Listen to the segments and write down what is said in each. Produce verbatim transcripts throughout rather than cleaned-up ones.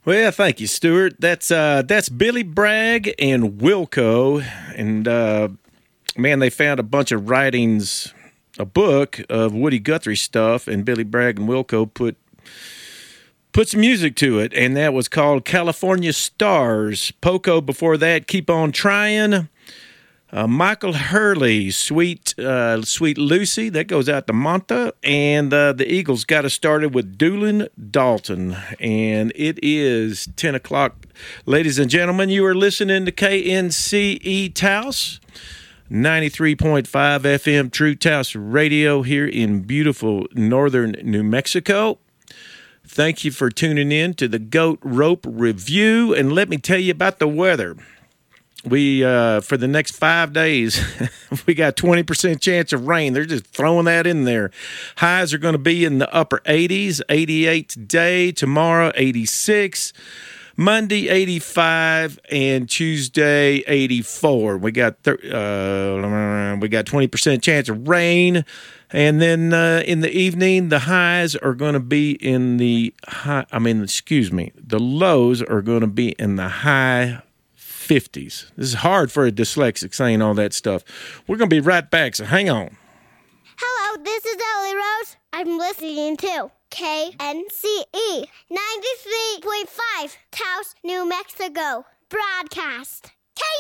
Well, thank you, Stuart. That's uh, that's Billy Bragg and Wilco, and uh, man, they found a bunch of writings, a book of Woody Guthrie stuff, and Billy Bragg and Wilco put put some music to it, and that was called California Stars. Poco before that, Keep On Trying. Uh, Michael Hurley, Sweet uh, Sweet Lucy, that goes out to Monta. And uh, the Eagles got us started with Doolin Dalton. And it is ten o'clock. Ladies and gentlemen, you are listening to K N C E Taos, ninety-three point five F M True Taos Radio here in beautiful northern New Mexico. Thank you for tuning in to the Goat Rope Review. And let me tell you about the weather. We, uh, for the next five days, we got twenty percent chance of rain. They're just throwing that in there. Highs are going to be in the upper eighties, eighty-eight today, tomorrow eighty-six, Monday eighty-five, and Tuesday eighty-four. We got thir- uh, we got twenty percent chance of rain. And then uh, in the evening, the highs are going to be in the high, I mean, excuse me, the lows are going to be in the high fifties. This is hard for a dyslexic saying all that stuff. We're going to be right back, so hang on. Hello, this is Ellie Rose. I'm listening to K N C E ninety-three point five Taos, New Mexico broadcast.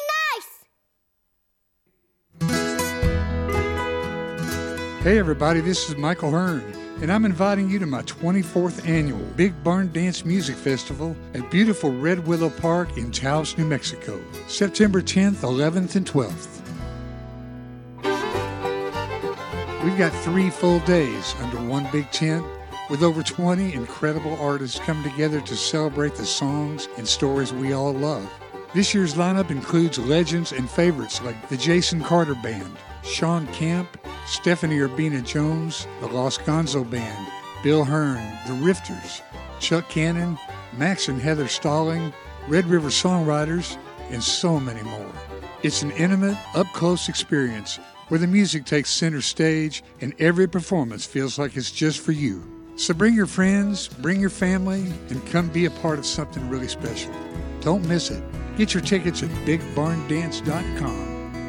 K-Nice! Hey everybody, this is Michael Hearn, and I'm inviting you to my twenty-fourth annual Big Barn Dance Music Festival at beautiful Red Willow Park in Taos, New Mexico, September tenth, eleventh, and twelfth. We've got three full days under one big tent with over twenty incredible artists coming together to celebrate the songs and stories we all love. This year's lineup includes legends and favorites like the Jason Carter Band, Sean Camp, Stephanie Urbina Jones, the Los Gonzo Band, Bill Hearn, the Rifters, Chuck Cannon, Max and Heather Stalling, Red River Songwriters, and so many more. It's an intimate, up-close experience where the music takes center stage and every performance feels like it's just for you. So bring your friends, bring your family, and come be a part of something really special. Don't miss it. Get your tickets at big barn dance dot com.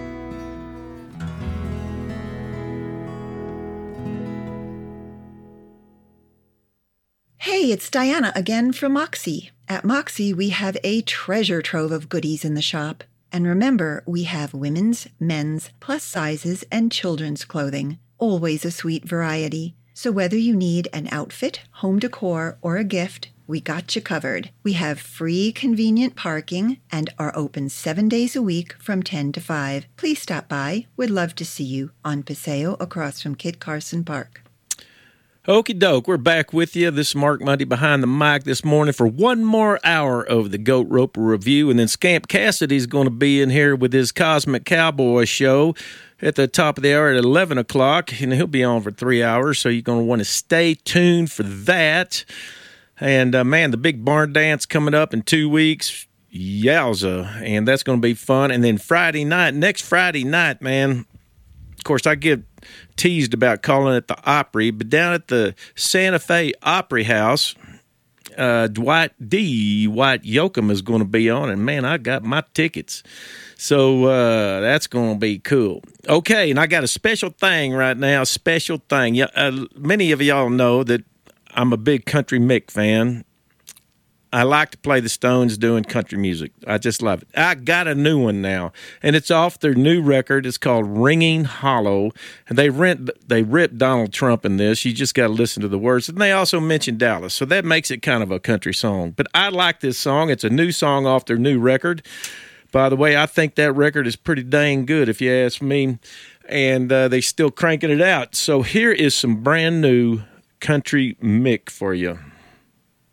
Hey, it's Diana again from Moxie. At Moxie, we have a treasure trove of goodies in the shop. And remember, we have women's, men's, plus sizes, and children's clothing. Always a sweet variety. So whether you need an outfit, home decor, or a gift, we got you covered. We have free, convenient parking and are open seven days a week from ten to five. Please stop by. We'd love to see you on Paseo across from Kit Carson Park. Okie doke, we're back with you. This is Mark Mundy behind the mic this morning for one more hour of the Goat Roper Review. And then Scamp Cassidy's going to be in here with his Cosmic Cowboy show at the top of the hour at eleven o'clock. And he'll be on for three hours, so you're going to want to stay tuned for that. And, uh, man, the big barn dance coming up in two weeks. Yowza. And that's going to be fun. And then Friday night, next Friday night, man, of course, I get teased about calling it the Opry, but down at the Santa Fe Opry House, uh, Dwight D. White Yoakam is going to be on, and man, I got my tickets. So uh, that's going to be cool. Okay, and I got a special thing right now, special thing. Yeah, uh, many of y'all know that I'm a big Country Mick fan. I like to play the Stones doing country music. I just love it. I got a new one now, and it's off their new record. It's called Ringing Hollow, and they rent they ripped Donald Trump in this. You just got to listen to the words, and they also mentioned Dallas, so that makes it kind of a country song. But I like this song. It's a new song off their new record. By the way, I think that record is pretty dang good, if you ask me, and uh, they still cranking it out. So here is some brand new Country Mick for you.